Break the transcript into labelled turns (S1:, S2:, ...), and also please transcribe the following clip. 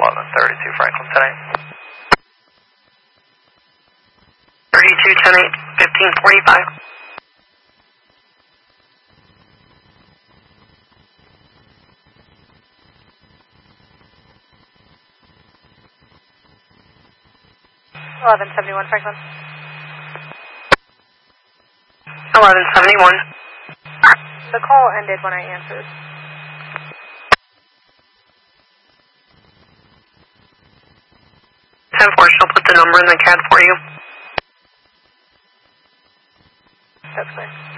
S1: 1132 Franklin 10-8. 32 10-8, 1545.
S2: $11.71 Franklin.
S1: 1171.
S2: The call ended when I answered.
S1: 10-4, she'll put the number in the CAD for you.
S2: That's fine.